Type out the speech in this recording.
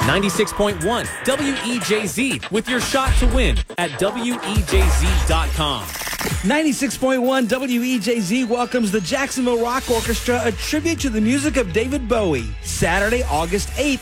96.1 WEJZ with your shot to win at WEJZ.com. 96.1 WEJZ welcomes the Jacksonville Rock Orchestra, a tribute to the music of David Bowie. Saturday, August 8th